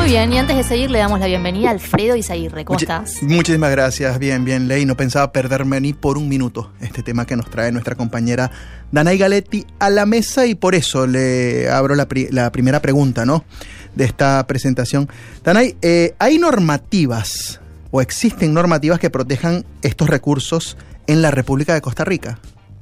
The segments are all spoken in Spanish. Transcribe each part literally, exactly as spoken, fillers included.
bien, y antes de seguir le damos la bienvenida a Alfredo Izaguirre. ¿Cómo Much- estás? Muchísimas gracias, bien, bien, Ley. No pensaba perderme ni por un minuto este tema que nos trae nuestra compañera Danay Galetti a la mesa, y por eso le abro la, pri- la primera pregunta, ¿no?, de esta presentación. Danay, eh, ¿hay normativas o existen normativas que protejan estos recursos en la República de Costa Rica?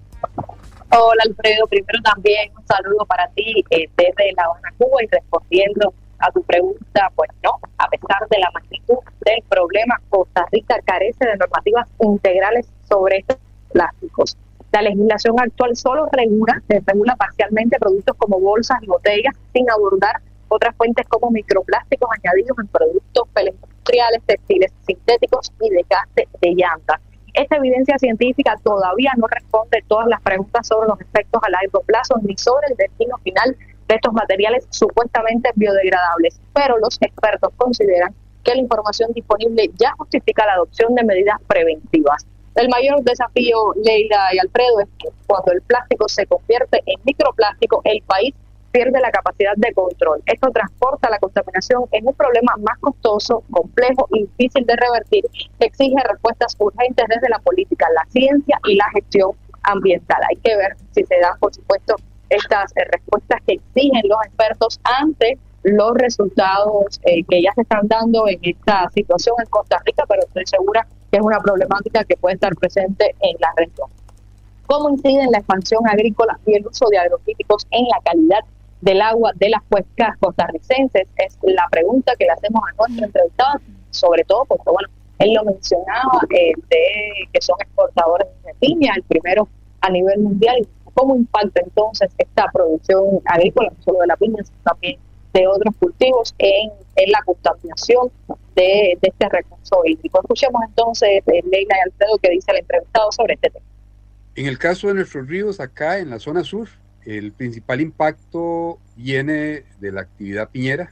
Hola Alfredo, primero también un saludo para ti eh, desde La Habana, Cuba, y respondiendo a tu pregunta, pues no, a pesar de la magnitud del problema, Costa Rica carece de normativas integrales sobre estos plásticos. La legislación actual solo regula, regula parcialmente productos como bolsas y botellas, sin abordar otras fuentes como microplásticos añadidos en productos industriales, textiles sintéticos y desgaste de llantas. Esta evidencia científica todavía no responde todas las preguntas sobre los efectos a largo plazo ni sobre el destino final de estos materiales supuestamente biodegradables, pero los expertos consideran que la información disponible ya justifica la adopción de medidas preventivas. El mayor desafío, Leila y Alfredo, es que cuando el plástico se convierte en microplástico, el país pierde la capacidad de control. Esto transporta la contaminación en un problema más costoso, complejo y difícil de revertir, que exige respuestas urgentes desde la política, la ciencia y la gestión ambiental. Hay que ver si se dan, por supuesto, estas eh, respuestas que exigen los expertos ante los resultados eh, que ya se están dando en esta situación en Costa Rica, pero estoy segura que es una problemática que puede estar presente en la región. ¿Cómo inciden la expansión agrícola y el uso de agroquímicos en la calidad del agua de las cuencas costarricenses? Es la pregunta que le hacemos a nuestro entrevistado, sobre todo porque, bueno, él lo mencionaba, eh, de que son exportadores de piña, el primero a nivel mundial. ¿Cómo impacta entonces esta producción agrícola, no solo de la piña, sino también de otros cultivos, en, en la contaminación de, de este recurso hídrico? Escuchemos entonces, eh, Leila y Alfredo, que dice el entrevistado sobre este tema. En el caso de nuestros ríos acá en la zona sur, el principal impacto viene de la actividad piñera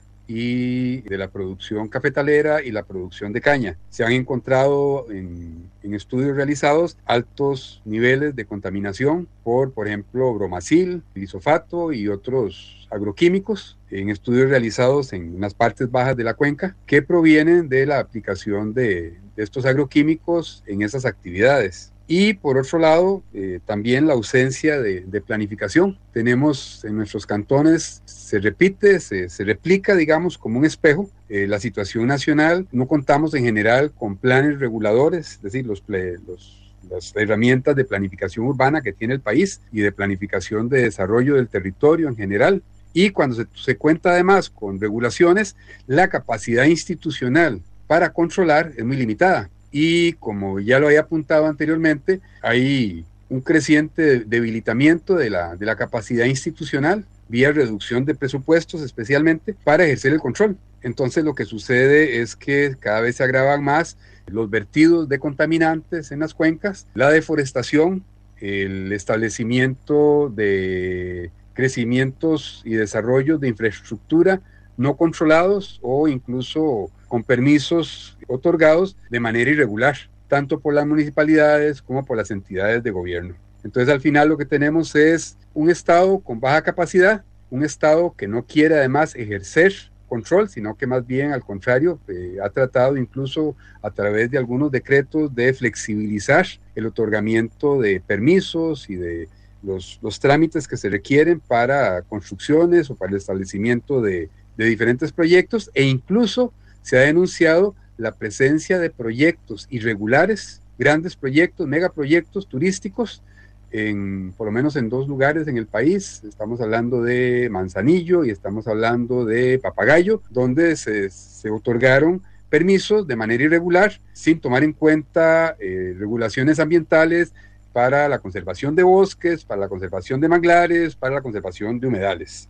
y de la producción cafetalera y la producción de caña. Se han encontrado en, en estudios realizados altos niveles de contaminación por, por ejemplo, bromacil, glifosato y otros agroquímicos en estudios realizados en unas partes bajas de la cuenca que provienen de la aplicación de, de estos agroquímicos en esas actividades. Y por otro lado, eh, también la ausencia de, de planificación. Tenemos en nuestros cantones, se repite, se, se replica, digamos, como un espejo, eh, la situación nacional. No contamos en general con planes reguladores, es decir, los, los, las herramientas de planificación urbana que tiene el país y de planificación de desarrollo del territorio en general. Y cuando se, se cuenta además con regulaciones, la capacidad institucional para controlar es muy limitada. Y como ya lo había apuntado anteriormente, hay un creciente debilitamiento de la, de la capacidad institucional vía reducción de presupuestos, especialmente para ejercer el control. Entonces lo que sucede es que cada vez se agravan más los vertidos de contaminantes en las cuencas, la deforestación, el establecimiento de crecimientos y desarrollos de infraestructura no controlados o incluso con permisos otorgados de manera irregular, tanto por las municipalidades como por las entidades de gobierno. Entonces al final lo que tenemos es un Estado con baja capacidad, un Estado que no quiere además ejercer control, sino que más bien al contrario eh, ha tratado incluso a través de algunos decretos de flexibilizar el otorgamiento de permisos y de los, los trámites que se requieren para construcciones o para el establecimiento de, de diferentes proyectos, e incluso se ha denunciado la presencia de proyectos irregulares, grandes proyectos, megaproyectos turísticos, en, por lo menos en dos lugares en el país. Estamos hablando de Manzanillo y estamos hablando de Papagayo, donde se, se otorgaron permisos de manera irregular, sin tomar en cuenta eh, regulaciones ambientales para la conservación de bosques, para la conservación de manglares, para la conservación de humedales.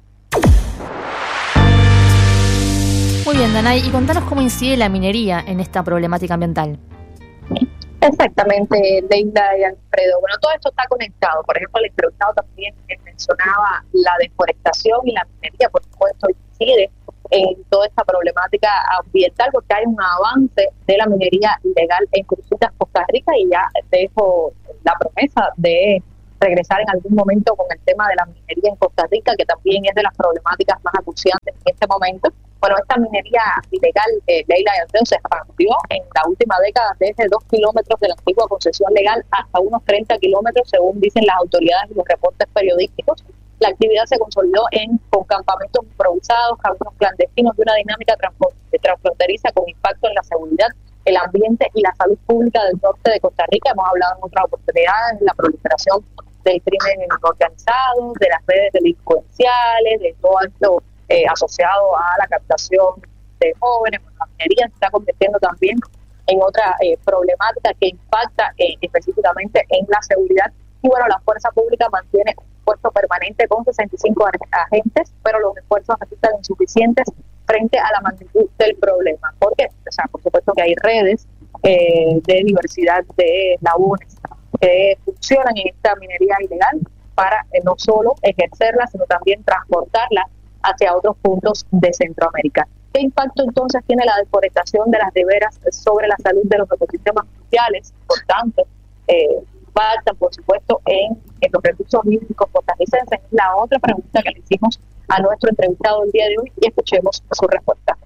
Muy bien, Danay, y contanos cómo incide la minería en esta problemática ambiental. Exactamente, Leila y Alfredo. Bueno, todo esto está conectado. Por ejemplo, el entrevistado también mencionaba la deforestación y la minería, por supuesto, incide en toda esta problemática ambiental porque hay un avance de la minería ilegal en Cruzitas, Costa Rica, y ya dejo la promesa de regresar en algún momento con el tema de la minería en Costa Rica, que también es de las problemáticas más acuciantes en este momento. Bueno, esta minería ilegal, eh, Leila y Alfredo, se expandió en la última década desde dos kilómetros de la antigua concesión legal hasta unos treinta kilómetros, según dicen las autoridades y los reportes periodísticos. La actividad se consolidó en, con campamentos improvisados, caminos clandestinos y una dinámica transfronteriza con impacto en la seguridad, el ambiente y la salud pública del norte de Costa Rica. Hemos hablado en otras oportunidades de la proliferación del crimen organizado, de las redes delincuenciales, de todo esto eh, asociado a la captación de jóvenes. La minería se está convirtiendo también en otra eh, problemática que impacta eh, específicamente en la seguridad. Y bueno, la fuerza pública mantiene un puesto permanente con sesenta y cinco agentes, pero los esfuerzos resultan insuficientes frente a la magnitud del problema. ¿Por qué? O sea, por supuesto que hay redes eh, de diversidad de eslabones que funcionan en esta minería ilegal para eh, no solo ejercerla, sino también transportarla hacia otros puntos de Centroamérica. ¿Qué impacto entonces tiene la deforestación de las riberas sobre la salud de los ecosistemas mundiales? Por tanto, eh, impactan, por supuesto, en, en los recursos hídricos costarricenses. Es la otra pregunta que le hicimos a nuestro entrevistado el día de hoy y escuchemos su respuesta.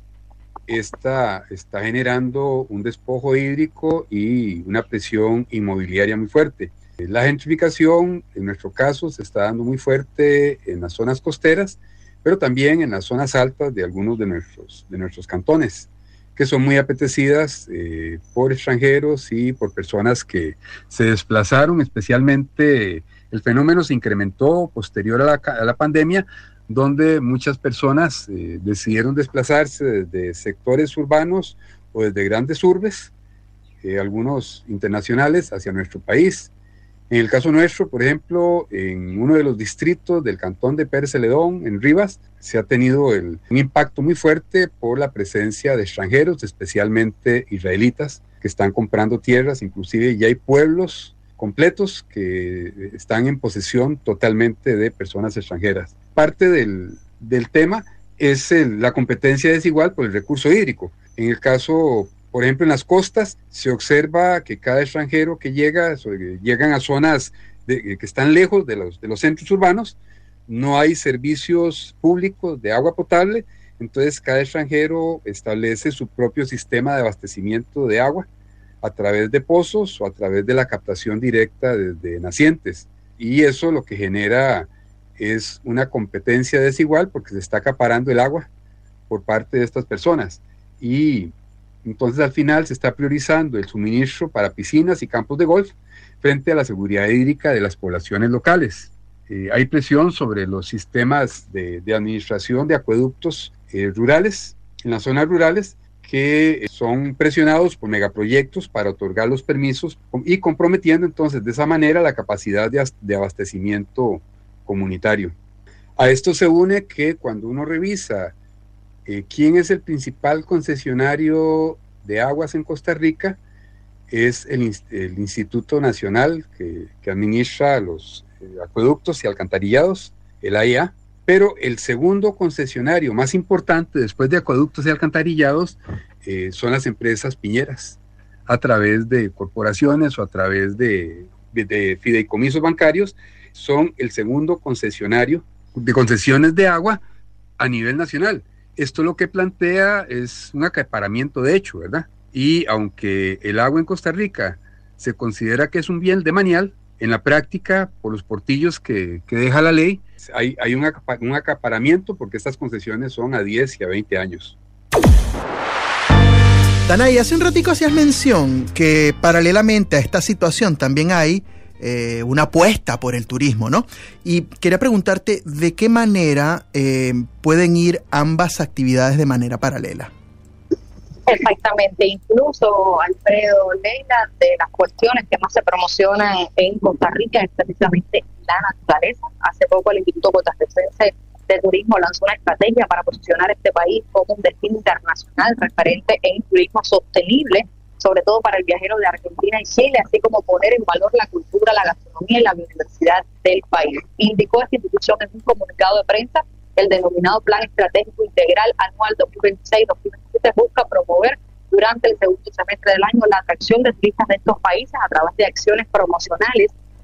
Esta está generando un despojo hídrico y una presión inmobiliaria muy fuerte. La gentrificación, en nuestro caso, se está dando muy fuerte en las zonas costeras, pero también en las zonas altas de algunos de nuestros, de nuestros cantones, que son muy apetecidas eh, por extranjeros y por personas que se desplazaron. Especialmente el fenómeno se incrementó posterior a la, a la pandemia, donde muchas personas eh, decidieron desplazarse desde sectores urbanos o desde grandes urbes, eh, algunos internacionales, hacia nuestro país. En el caso nuestro, por ejemplo, en uno de los distritos del cantón de Pérez Celedón, en Rivas, se ha tenido el, un impacto muy fuerte por la presencia de extranjeros, especialmente israelitas, que están comprando tierras. Inclusive ya hay pueblos completos que están en posesión totalmente de personas extranjeras. Parte del, del tema es el, la competencia desigual por el recurso hídrico. En el caso, por ejemplo, en las costas, se observa que cada extranjero que llega, llegan a zonas de, que están lejos de los, de los centros urbanos, no hay servicios públicos de agua potable, entonces cada extranjero establece su propio sistema de abastecimiento de agua a través de pozos o a través de la captación directa desde nacientes. Y eso lo que genera es una competencia desigual porque se está acaparando el agua por parte de estas personas. Y entonces al final se está priorizando el suministro para piscinas y campos de golf frente a la seguridad hídrica de las poblaciones locales. Eh, hay presión sobre los sistemas de, de administración de acueductos eh, rurales, en las zonas rurales, que son presionados por megaproyectos para otorgar los permisos y comprometiendo entonces de esa manera la capacidad de, de abastecimiento comunitario. A esto se une que cuando uno revisa eh, quién es el principal concesionario de aguas en Costa Rica, es el, el Instituto Nacional que, que administra los eh, acueductos y alcantarillados, el A I A. Pero el segundo concesionario más importante después de acueductos y alcantarillados eh, son las empresas piñeras, a través de corporaciones o a través de, de, de fideicomisos bancarios. Son el segundo concesionario de concesiones de agua a nivel nacional. Esto lo que plantea es un acaparamiento de hecho, ¿verdad? Y aunque el agua en Costa Rica se considera que es un bien demanial, en la práctica, por los portillos que, que deja la ley, hay, hay un, acap un acaparamiento porque estas concesiones son a diez y a veinte años. Danay, hace un ratico hacías mención que paralelamente a esta situación también hay eh, una apuesta por el turismo, ¿no? Y quería preguntarte de qué manera eh, pueden ir ambas actividades de manera paralela. Exactamente, incluso Alfredo, Leila, de las cuestiones que más se promocionan en Costa Rica es precisamente la naturaleza. Hace poco el Instituto Costarricense de Turismo lanzó una estrategia para posicionar este país como un destino internacional referente en turismo sostenible, sobre todo para el viajero de Argentina y Chile, así como poner en valor la cultura, la gastronomía y la biodiversidad del país. Indicó esta institución en un comunicado de prensa. El denominado Plan Estratégico Integral Anual dos mil veintiséis dos mil veintisiete busca promover durante el segundo semestre del año la atracción de turistas de estos países a través de acciones promocionales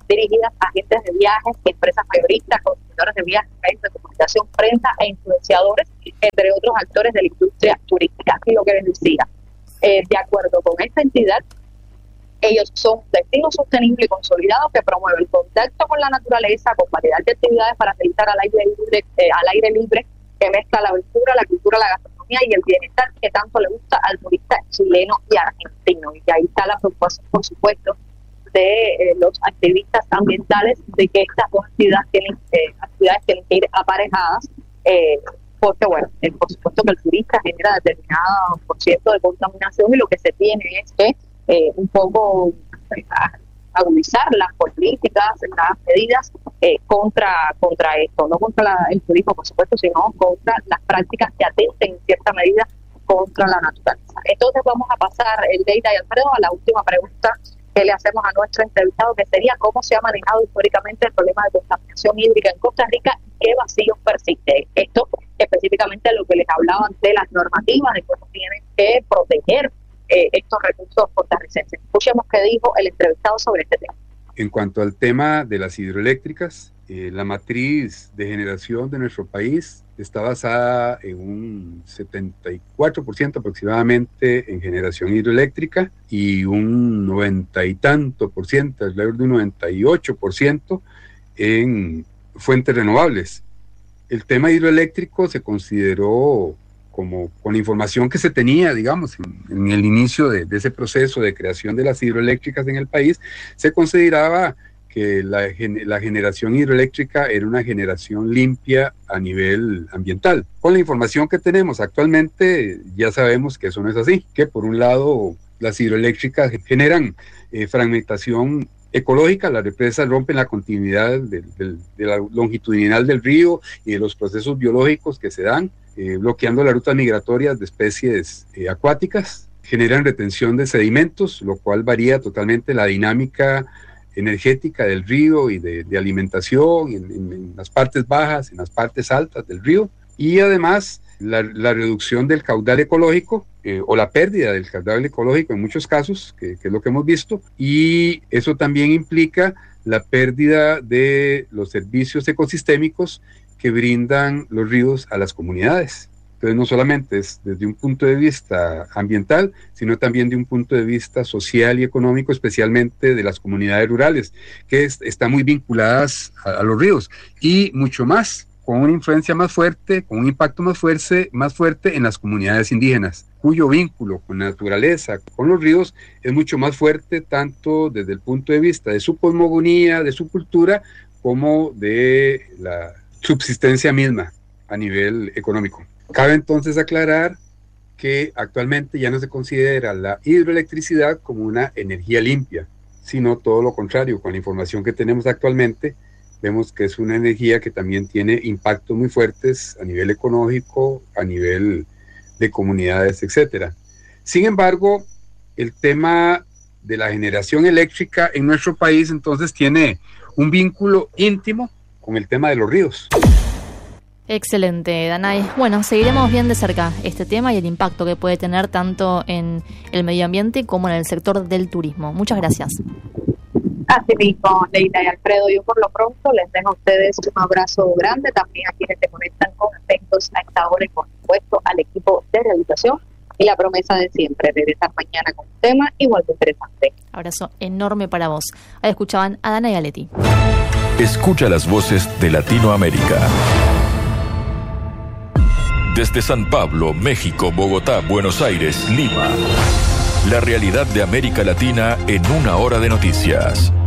dirigidas a agentes de viajes, empresas mayoristas, consumidores de viajes, medios de comunicación, prensa e influenciadores, entre otros actores de la industria turística. Y lo que les decía, eh, de acuerdo con esta entidad, ellos son un destino sostenible y consolidado que promueve el contacto con la naturaleza, con variedad de actividades para realizar al aire libre, eh, al aire libre, que mezcla la aventura, la cultura, la gastronomía y el bienestar que tanto le gusta al turista chileno y argentino. Y ahí está la preocupación, por supuesto, de eh, los activistas ambientales de que estas dos actividades tienen, eh, actividades tienen que ir aparejadas, eh, porque, bueno, eh, por supuesto que el turista genera determinado por ciento de contaminación y lo que se tiene es que eh, un poco eh, agudizar las políticas, las medidas eh, contra contra esto, no contra la, el turismo, por supuesto, sino contra las prácticas que atenten en cierta medida contra la naturaleza. Entonces vamos a pasar, el Deida y Alfredo, a la última pregunta que le hacemos a nuestro entrevistado, que sería cómo se ha manejado históricamente el problema de contaminación hídrica en Costa Rica y qué vacíos persiste. Esto específicamente lo que les hablaba de las normativas, de cómo tienen que proteger eh, estos recursos costarricenses. Escuchemos qué dijo el entrevistado sobre este tema. En cuanto al tema de las hidroeléctricas, eh, la matriz de generación de nuestro país está basada en un setenta y cuatro por ciento aproximadamente en generación hidroeléctrica y un noventa y tanto por ciento, alrededor de un noventa y ocho por ciento en fuentes renovables. El tema hidroeléctrico se consideró como con la información que se tenía, digamos, en, en el inicio de, de ese proceso de creación de las hidroeléctricas en el país, se consideraba que la, la generación hidroeléctrica era una generación limpia a nivel ambiental. Con la información que tenemos actualmente, ya sabemos que eso no es así, que por un lado las hidroeléctricas generan eh, fragmentación ecológica, las represas rompen la continuidad de, de, de la longitudinal del río y de los procesos biológicos que se dan, eh, bloqueando las rutas migratorias de especies eh, acuáticas, generan retención de sedimentos, lo cual varía totalmente la dinámica energética del río y de, de alimentación en, en, en las partes bajas, en las partes altas del río, y además la, la reducción del caudal ecológico eh, o la pérdida del caudal ecológico en muchos casos, que, que es lo que hemos visto, y eso también implica la pérdida de los servicios ecosistémicos que brindan los ríos a las comunidades. Entonces no solamente es desde un punto de vista ambiental, sino también de un punto de vista social y económico, especialmente de las comunidades rurales, que es, están muy vinculadas a, a los ríos, y mucho más, con una influencia más fuerte, con un impacto más fuerte, más fuerte en las comunidades indígenas, cuyo vínculo con la naturaleza, con los ríos, es mucho más fuerte, tanto desde el punto de vista de su cosmogonía, de su cultura, como de la subsistencia misma a nivel económico. Cabe entonces aclarar que actualmente ya no se considera la hidroelectricidad como una energía limpia, sino todo lo contrario. Con la información que tenemos actualmente, vemos que es una energía que también tiene impactos muy fuertes a nivel económico, a nivel de comunidades, etcétera. Sin embargo, el tema de la generación eléctrica en nuestro país entonces tiene un vínculo íntimo con el tema de los ríos. Excelente, Danay. Bueno, seguiremos bien de cerca este tema y el impacto que puede tener tanto en el medio ambiente como en el sector del turismo. Muchas gracias. Así mismo, Leila y Alfredo, yo por lo pronto les dejo a ustedes un abrazo grande, también a quienes se conectan con atentos a esta hora y por supuesto al equipo de realización y la promesa de siempre, regresar mañana con un tema igual de interesante. Abrazo enorme para vos. Ahí escuchaban a Danay Galetti. Escucha las voces de Latinoamérica. Desde San Pablo, México, Bogotá, Buenos Aires, Lima. La realidad de América Latina en una hora de noticias.